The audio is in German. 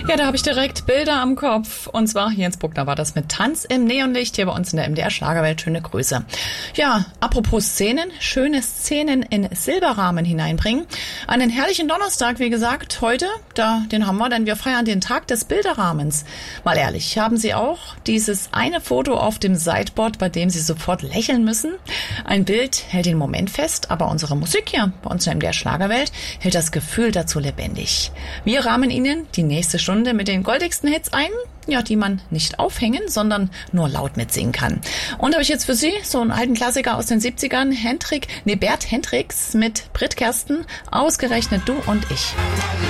Ja, da habe ich direkt Bilder am Kopf. Und zwar Jens Bruckner war das mit Tanz im Neonlicht hier bei uns in der MDR Schlagerwelt. Schöne Grüße. Ja, apropos Szenen, schöne Szenen in Silberrahmen hineinbringen. Einen herrlichen Donnerstag, wie gesagt, heute, den haben wir, denn wir feiern den Tag des Bilderrahmens. Mal ehrlich, haben Sie auch dieses eine Foto auf dem Sideboard, bei dem Sie sofort lächeln müssen? Ein Bild hält den Moment fest, aber unsere Musik hier bei uns in der Schlagerwelt hält das Gefühl dazu lebendig. Wir rahmen Ihnen die nächste Stunde mit den goldigsten Hits ein, ja, die man nicht aufhängen, sondern nur laut mitsingen kann. Und habe ich jetzt für Sie so einen alten Klassiker aus den 70ern, Bert Hendricks mit Brit Kersten, ausgerechnet du und ich.